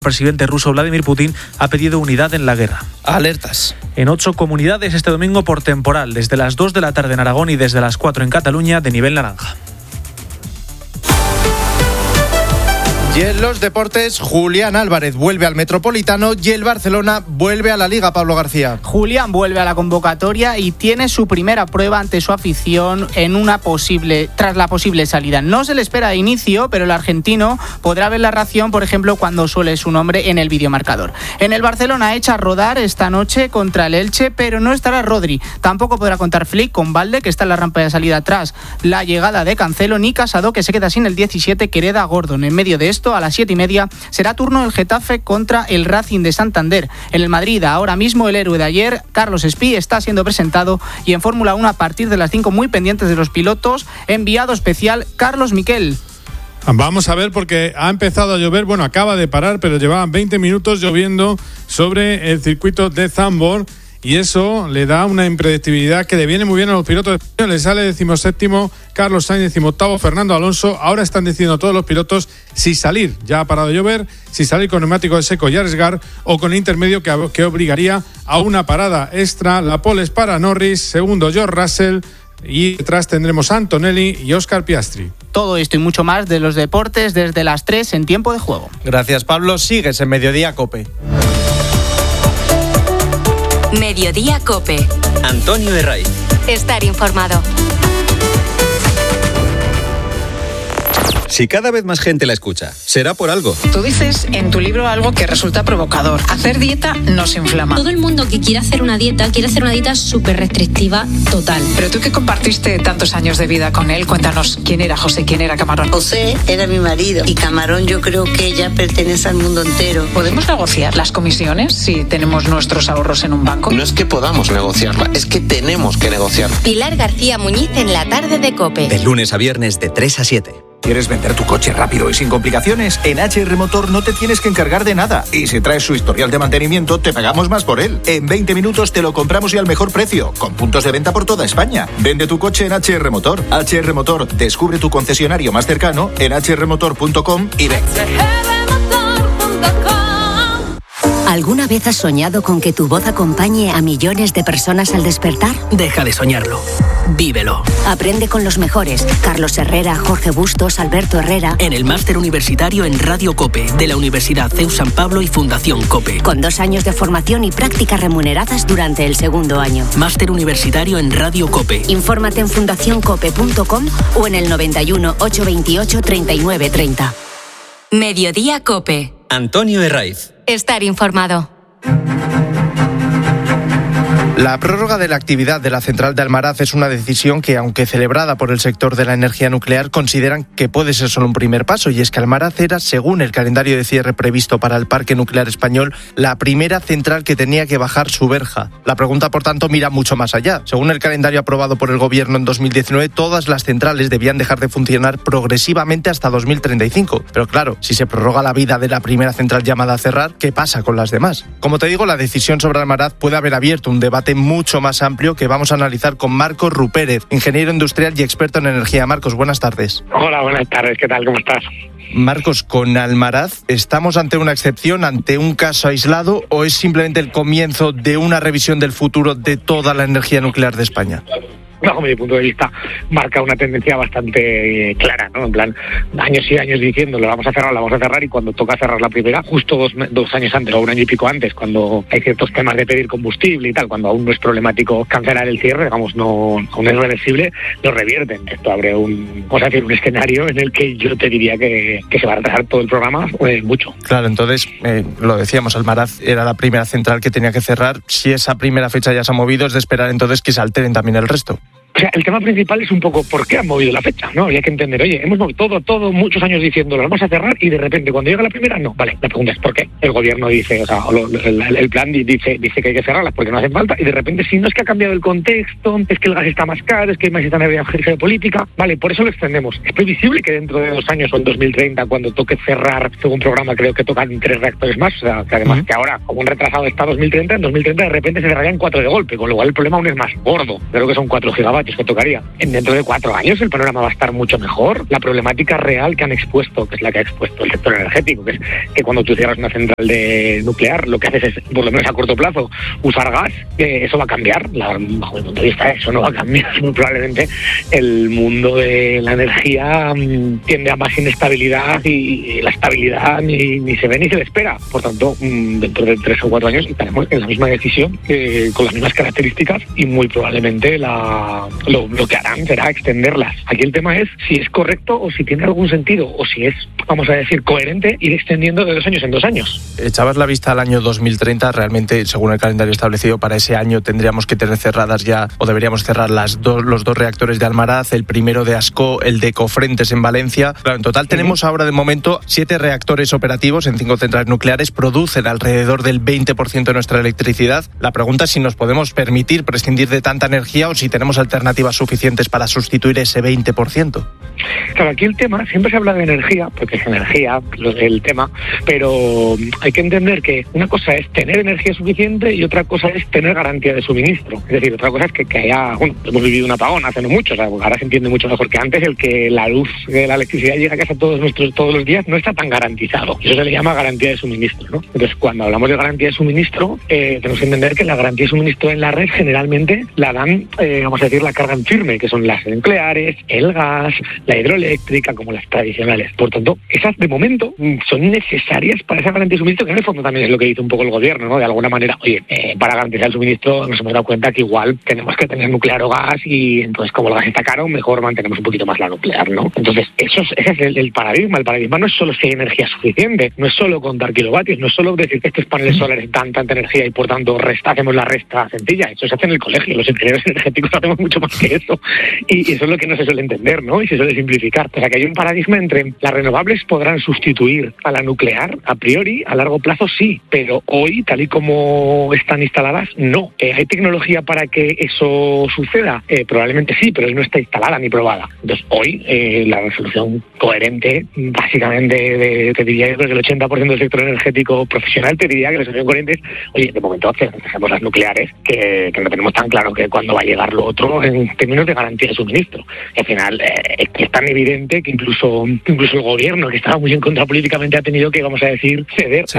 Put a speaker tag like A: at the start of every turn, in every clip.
A: presidente ruso Vladimir Putin ha pedido unidad en la guerra.
B: Alertas.
A: En 8 comunidades este domingo por temporal, desde las 2 de la tarde en Aragón y desde las 4 en Cataluña, de nivel naranja.
B: Y en los deportes, Julián Álvarez vuelve al Metropolitano y el Barcelona vuelve a la Liga, Pablo García.
C: Julián vuelve a la convocatoria y tiene su primera prueba ante su afición tras la posible salida. No se le espera de inicio, pero el argentino podrá ver la reacción, por ejemplo, cuando suele su nombre en el videomarcador. En el Barcelona echa a rodar esta noche contra el Elche, pero no estará Rodri. Tampoco podrá contar Flick con Valde, que está en la rampa de salida tras la llegada de Cancelo, ni Casado, que se queda sin el 17, que hereda Gordon. En medio de esto, a las 7:30 será turno del Getafe contra el Racing de Santander. En el Madrid, ahora mismo, el héroe de ayer, Carlos Espí, está siendo presentado, y en Fórmula 1 a partir de las 5, muy pendientes de los pilotos, enviado especial Carlos Miquel.
D: Vamos a ver, porque ha empezado a llover, acaba de parar, pero llevaban 20 minutos lloviendo sobre el circuito de Zandvoort. Y eso le da una impredictibilidad que le viene muy bien a los pilotos españoles. Sale 17º Carlos Sainz, 18º Fernando Alonso. Ahora están decidiendo todos los pilotos si salir, ya ha parado de llover, si salir con neumático de seco y arriesgar, o con intermedio que obligaría a una parada extra. La pole es para Norris, segundo George Russell, y detrás tendremos a Antonelli y Oscar Piastri.
C: Todo esto y mucho más de los deportes desde las 3 en Tiempo de Juego.
B: Gracias, Pablo. Sigues en Mediodía COPE.
E: Mediodía COPE.
F: Antonio Herraiz.
E: Estar informado.
F: Si cada vez más gente la escucha, será por algo.
G: Tú dices en tu libro algo que resulta provocador. Hacer dieta nos inflama.
H: Todo el mundo que quiere hacer una dieta súper restrictiva, total.
G: Pero tú que compartiste tantos años de vida con él, cuéntanos, ¿quién era José? ¿Quién era Camarón?
I: José era mi marido y Camarón yo creo que ya pertenece al mundo entero.
G: ¿Podemos negociar las comisiones si tenemos nuestros ahorros en un banco?
J: No es que podamos negociarla, es que tenemos que negociar.
E: Pilar García Muñiz en la tarde de COPE.
F: De lunes a viernes de 3 a 7.
K: ¿Quieres vender tu coche rápido y sin complicaciones? En HR Motor no te tienes que encargar de nada. Y si traes su historial de mantenimiento, te pagamos más por él. En 20 minutos te lo compramos y al mejor precio, con puntos de venta por toda España. Vende tu coche en HR Motor. HR Motor, descubre tu concesionario más cercano en hrmotor.com y ven.
L: ¿Alguna vez has soñado con que tu voz acompañe a millones de personas al despertar?
M: Deja de soñarlo. Vívelo.
L: Aprende con los mejores. Carlos Herrera, Jorge Bustos, Alberto Herrera.
M: En el Máster Universitario en Radio COPE, de la Universidad CEU San Pablo y Fundación COPE.
L: Con 2 años de formación y prácticas remuneradas durante el segundo año.
M: Máster Universitario en Radio COPE.
L: Infórmate en fundacioncope.com o en el 91 828 39 30.
E: Mediodía COPE.
F: Antonio Herraiz.
E: Estar informado.
B: La prórroga de la actividad de la central de Almaraz es una decisión que, aunque celebrada por el sector de la energía nuclear, consideran que puede ser solo un primer paso, y es que Almaraz era, según el calendario de cierre previsto para el parque nuclear español, la primera central que tenía que bajar su verja. La pregunta, por tanto, mira mucho más allá. Según el calendario aprobado por el gobierno en 2019, todas las centrales debían dejar de funcionar progresivamente hasta 2035. Pero claro, si se prorroga la vida de la primera central llamada a cerrar, ¿qué pasa con las demás? Como te digo, la decisión sobre Almaraz puede haber abierto un debate mucho más amplio que vamos a analizar con Marcos Rupérez, ingeniero industrial y experto en energía. Marcos, buenas tardes.
N: Hola, buenas tardes. ¿Qué tal? ¿Cómo estás?
B: Marcos, con Almaraz, ¿estamos ante una excepción, ante un caso aislado, o es simplemente el comienzo de una revisión del futuro de toda la energía nuclear de España?
N: Bajo mi punto de vista, marca una tendencia bastante clara, ¿no? En plan, años y años diciendo, lo vamos a cerrar, y cuando toca cerrar la primera, justo dos años antes o un año y pico antes, cuando hay ciertos temas de pedir combustible y tal, cuando aún no es problemático cancelar el cierre, digamos, no es reversible, lo revierten. Esto abre un escenario en el que yo te diría que se va a retrasar todo el programa mucho.
B: Claro, entonces, lo decíamos, Almaraz era la primera central que tenía que cerrar. Si esa primera fecha ya se ha movido, es de esperar entonces que se alteren también el resto.
N: O sea, el tema principal es un poco por qué han movido la fecha, ¿no? Y hay que entender, oye, hemos movido todo, muchos años diciendo, lo vamos a cerrar, y de repente cuando llega la primera, no. Vale, la pregunta es ¿por qué? El gobierno dice, o sea, el plan dice que hay que cerrarlas porque no hacen falta, y de repente, si no es que ha cambiado el contexto, es que el gas está más caro, es que hay más inestabilidad geopolítica, vale, por eso lo extendemos. Es previsible que dentro de 2 años o en 2030, cuando toque cerrar, según programa, creo que tocan 3 reactores más, o sea, que además que ahora, como un retrasado está 2030, en 2030 de repente se cerrarían 4 de golpe, con lo cual el problema aún es más gordo. Creo que son 4 gigavatios gigavatios que tocaría. Dentro de 4 años el panorama va a estar mucho mejor. La problemática real que han expuesto, que es la que ha expuesto el sector energético, que es que cuando tú cierras una central de nuclear, lo que haces es, por lo menos a corto plazo, usar gas, eso va a cambiar. Bajo mi punto de vista, eso no va a cambiar. Muy probablemente el mundo de la energía tiende a más inestabilidad y la estabilidad ni se ve ni se le espera. Por tanto, dentro de 3 o 4 años estaremos en la misma decisión, con las mismas características, y muy probablemente lo que harán será extenderlas. Aquí el tema es si es correcto o si tiene algún sentido, o si es, vamos a decir, coherente ir extendiendo de 2 años en 2 años.
B: Echabas la vista al año 2030, realmente, según el calendario establecido para ese año, tendríamos que tener cerradas ya, o deberíamos cerrar los 2 reactores de Almaraz, el primero de Ascó, el de Cofrentes en Valencia. Claro, en total tenemos ahora de momento 7 reactores operativos en 5 centrales nucleares, producen alrededor del 20% de nuestra electricidad. La pregunta es si nos podemos permitir prescindir de tanta energía o si tenemos alternativas suficientes para sustituir ese 20%.
N: Claro, aquí el tema, siempre se habla de energía, porque es energía el tema, pero hay que entender que una cosa es tener energía suficiente y otra cosa es tener garantía de suministro. Es decir, otra cosa es que haya, hemos vivido un apagón hace no mucho, o sea, ahora se entiende mucho mejor que antes, el que la luz de la electricidad llegue a casa todos los días no está tan garantizado. Eso se le llama garantía de suministro, ¿no? Entonces, cuando hablamos de garantía de suministro, tenemos que entender que la garantía de suministro en la red generalmente la dan, vamos a decir, la carga en firme, que son las nucleares, el gas, la hidroeléctrica, como las tradicionales. Por tanto, esas de momento son necesarias para esa garantía de suministro, que en el fondo también es lo que dice un poco el gobierno, ¿no? De alguna manera, oye, para garantizar el suministro nos hemos dado cuenta que igual tenemos que tener nuclear o gas, y entonces como el gas está caro, mejor mantenemos un poquito más la nuclear, ¿no? Entonces, ese es el paradigma. El paradigma no es solo si hay energía suficiente, no es solo contar kilovatios, no es solo decir que estos paneles solares dan tanta energía y por tanto hacemos la resta sencilla. Eso se hace en el colegio, los ingenieros energéticos hacemos mucho más que eso, y eso es lo que no se suele entender, ¿no? Y se suele simplificar. O sea, que hay un paradigma entre las renovables podrán sustituir a la nuclear, a priori, a largo plazo sí, pero hoy, tal y como están instaladas, no. ¿Hay tecnología para que eso suceda? Probablemente sí, pero no está instalada ni probada. Entonces, hoy, la resolución coherente, básicamente, te diría yo que el 80% del sector energético profesional te diría que la resolución coherente es, oye, de momento hacemos las nucleares, que no tenemos tan claro que cuándo va a llegar lo otro en términos de garantía de suministro. Y al final, es tan evidente que incluso el gobierno, que estaba muy en contra políticamente, ha tenido que, vamos a decir, ceder a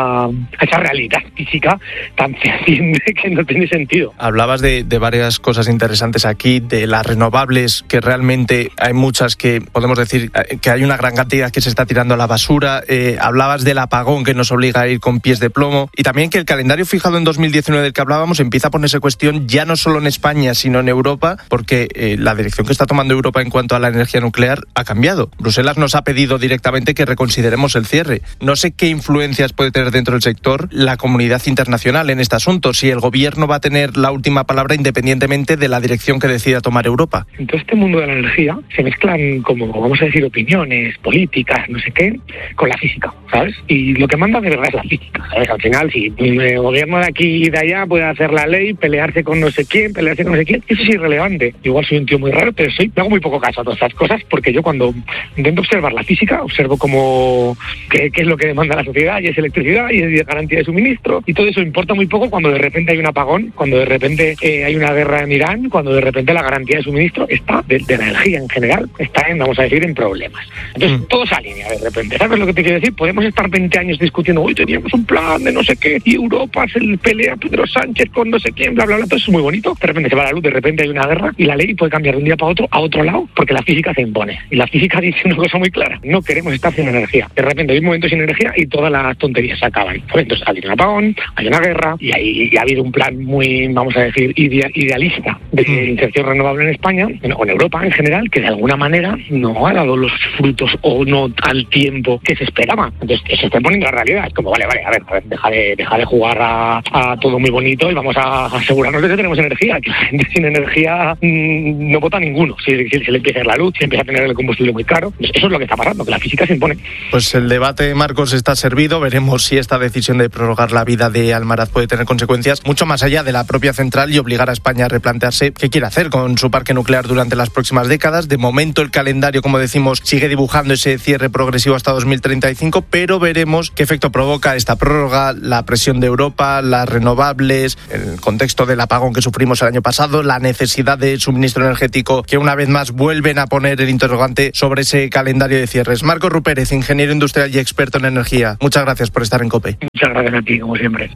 N: esa realidad física tan fehaciente que no tiene sentido.
B: Hablabas de varias cosas interesantes aquí, de las renovables, que realmente hay muchas que podemos decir que hay una gran cantidad que se está tirando a la basura. Hablabas del apagón que nos obliga a ir con pies de plomo, y también que el calendario fijado en 2019 del que hablábamos empieza a ponerse cuestión ya no solo en España sino en Europa, porque la dirección que está tomando Europa en cuanto a la energía nuclear ha cambiado. Bruselas nos ha pedido directamente que reconsideremos el cierre. No sé qué influencias puede tener dentro del sector la comunidad internacional en este asunto, si el gobierno va a tener la última palabra independientemente de la dirección que decida tomar Europa.
N: En todo este mundo de la energía se mezclan, como vamos a decir, opiniones, políticas, no sé qué, con la física, ¿sabes? Y lo que manda de verdad es la física, ¿sabes? Al final, si el gobierno de aquí y de allá puede hacer la ley, pelearse con no sé quién, eso es irrelevante. Igual soy un tío muy raro, pero hago muy poco caso a todas estas cosas, porque yo cuando intento observar la física, observo como qué es lo que demanda la sociedad, y es electricidad, y es garantía de suministro, y todo eso importa muy poco cuando de repente hay un apagón, cuando de repente hay una guerra en Irán, cuando de repente la garantía de suministro está, de la energía en general, está vamos a decir, en problemas. Entonces, todo se alinea de repente. ¿Sabes lo que te quiero decir? Podemos estar 20 años discutiendo, hoy teníamos un plan de no sé qué, y Europa se pelea a Pedro Sánchez con no sé quién, bla, bla, bla, todo eso es muy bonito. De repente se va la luz, de repente hay una guerra, y la ley puede cambiar de un día para otro a otro lado, porque la física se impone. Y la física dice una cosa muy clara: no queremos estar sin energía. De repente hay un momento sin energía y todas las tonterías se acaban. Entonces hay un apagón, hay una guerra, y ha habido un plan muy, vamos a decir, idealista de inserción renovable en España, o en Europa en general, que de alguna manera no ha dado los frutos o no al tiempo que se esperaba. Entonces se está poniendo la realidad. Es como, vale, a ver, deja de jugar a todo muy bonito y vamos a asegurarnos de que tenemos energía. Que la gente sin energía no vota ninguno. Si se le empieza a ir la luz, si empieza a tener el combustible muy caro. Entonces, eso es lo que está pasando, que la física se impone.
B: Pues el debate, Marcos, está servido. Veremos si esta decisión de prorrogar la vida de Almaraz puede tener consecuencias mucho más allá de la propia central y obligar a España a replantearse qué quiere hacer con su parque nuclear durante las próximas décadas. De momento el calendario, como decimos, sigue dibujando ese cierre progresivo hasta 2035, pero veremos qué efecto provoca esta prórroga, la presión de Europa, las renovables, el contexto del apagón que sufrimos el año pasado, la necesidad necesidad de suministro energético que una vez más vuelven a poner el interrogante sobre ese calendario de cierres. Marcos Rupérez, ingeniero industrial y experto en energía. Muchas gracias por estar en COPE.
N: Muchas gracias a ti, como siempre.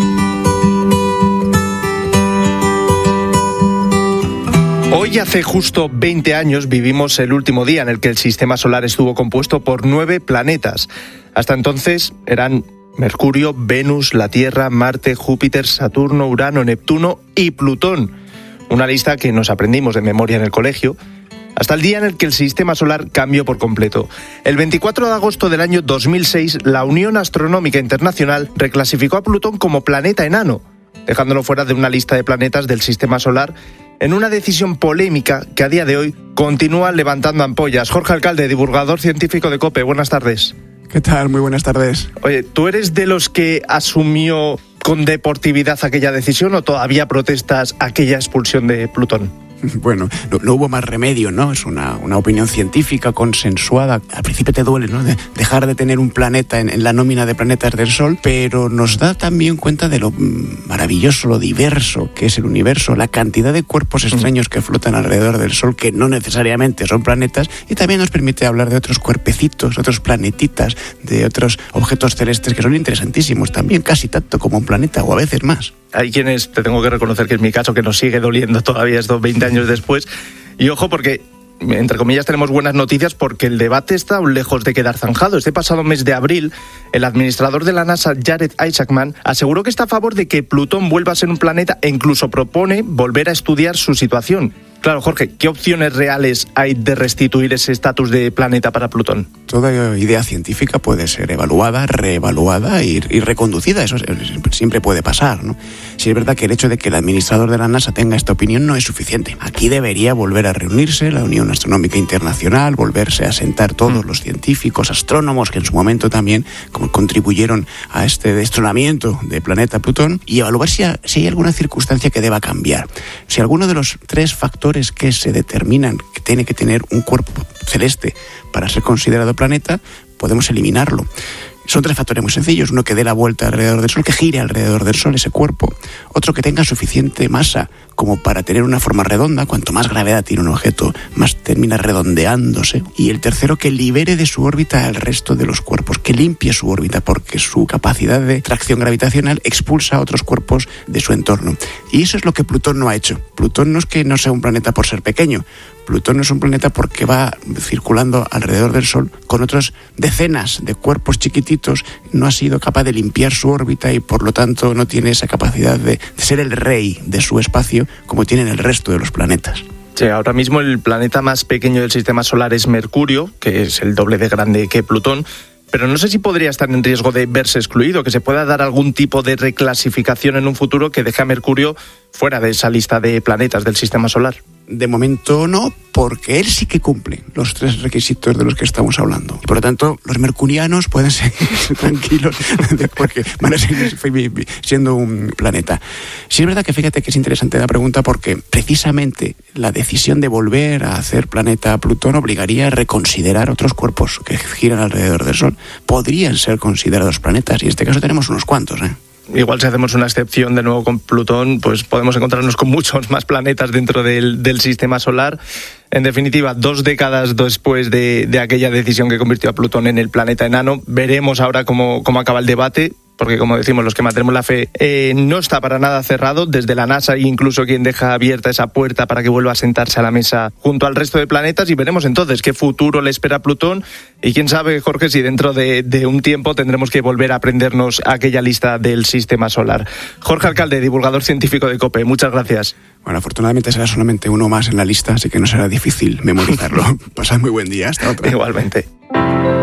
B: Hoy, hace justo 20 años, vivimos el último día en el que el sistema solar estuvo compuesto por 9 planetas. Hasta entonces eran Mercurio, Venus, la Tierra, Marte, Júpiter, Saturno, Urano, Neptuno y Plutón. Una lista que nos aprendimos de memoria en el colegio, hasta el día en el que el sistema solar cambió por completo. El 24 de agosto del año 2006, la Unión Astronómica Internacional reclasificó a Plutón como planeta enano, dejándolo fuera de una lista de planetas del sistema solar, en una decisión polémica que a día de hoy continúa levantando ampollas. Jorge Alcalde, divulgador científico de COPE, buenas tardes.
O: ¿Qué tal? Muy buenas tardes.
B: Oye, ¿tú eres de los que asumió con deportividad aquella decisión o todavía protestas aquella expulsión de Plutón?
O: Bueno, no hubo más remedio, ¿no? Es una opinión científica consensuada. Al principio te duele, ¿no? De dejar de tener un planeta en la nómina de planetas del Sol, pero nos da también cuenta de lo maravilloso, lo diverso que es el universo, la cantidad de cuerpos extraños que flotan alrededor del Sol, que no necesariamente son planetas, y también nos permite hablar de otros cuerpecitos, otros planetitas, de otros objetos celestes que son interesantísimos, también casi tanto como un planeta o a veces más.
B: Hay quienes, te tengo que reconocer que es mi caso, que nos sigue doliendo todavía estos 20 años después. Y ojo, porque, entre comillas, tenemos buenas noticias porque el debate está aún lejos de quedar zanjado. Este pasado mes de abril, el administrador de la NASA, Jared Isaacman, aseguró que está a favor de que Plutón vuelva a ser un planeta e incluso propone volver a estudiar su situación. Claro, Jorge, ¿qué opciones reales hay de restituir ese estatus de planeta para Plutón?
O: Toda idea científica puede ser evaluada, reevaluada y reconducida. Eso siempre puede pasar, ¿no? Sí, es verdad que el hecho de que el administrador de la NASA tenga esta opinión no es suficiente. Aquí debería volver a reunirse la Unión Astronómica Internacional, volverse a sentar todos los científicos, astrónomos que en su momento también contribuyeron a este destronamiento del planeta Plutón y evaluar si hay alguna circunstancia que deba cambiar. Si alguno de los 3 factores que se determinan que tiene que tener un cuerpo celeste para ser considerado planeta, podemos eliminarlo. Son 3 factores muy sencillos. Uno, que dé la vuelta alrededor del Sol, que gire alrededor del Sol ese cuerpo. Otro, que tenga suficiente masa como para tener una forma redonda. Cuanto más gravedad tiene un objeto, más termina redondeándose. Y el tercero, que libere de su órbita al resto de los cuerpos, que limpie su órbita, porque su capacidad de tracción gravitacional expulsa a otros cuerpos de su entorno. Y eso es lo que Plutón no ha hecho. Plutón no es que no sea un planeta por ser pequeño. Plutón no es un planeta porque va circulando alrededor del Sol con otras decenas de cuerpos chiquititos, no ha sido capaz de limpiar su órbita y por lo tanto no tiene esa capacidad de ser el rey de su espacio como tienen el resto de los planetas.
B: Sí, ahora mismo el planeta más pequeño del sistema solar es Mercurio, que es el doble de grande que Plutón, pero no sé si podría estar en riesgo de verse excluido, que se pueda dar algún tipo de reclasificación en un futuro que deje a Mercurio fuera de esa lista de planetas del sistema solar.
O: De momento no, porque él sí que cumple los 3 requisitos de los que estamos hablando. Y por lo tanto, los mercurianos pueden seguir tranquilos porque van a seguir siendo un planeta. Sí es verdad que fíjate que es interesante la pregunta porque precisamente la decisión de volver a hacer planeta Plutón obligaría a reconsiderar otros cuerpos que giran alrededor del Sol. Podrían ser considerados planetas y en este caso tenemos unos cuantos,
B: Igual si hacemos una excepción de nuevo con Plutón, pues podemos encontrarnos con muchos más planetas dentro del sistema solar. En definitiva, 2 décadas después de aquella decisión que convirtió a Plutón en el planeta enano, veremos ahora cómo acaba el debate. Porque, como decimos, los que mantenemos la fe, no está para nada cerrado. Desde la NASA, incluso quien deja abierta esa puerta para que vuelva a sentarse a la mesa junto al resto de planetas. Y veremos entonces qué futuro le espera a Plutón. Y quién sabe, Jorge, si dentro de un tiempo tendremos que volver a aprendernos aquella lista del sistema solar. Jorge Alcalde, divulgador científico de COPE, muchas gracias.
O: Bueno, afortunadamente será solamente uno más en la lista, así que no será difícil memorizarlo. Pasad muy buen día. Hasta otra.
B: Igualmente.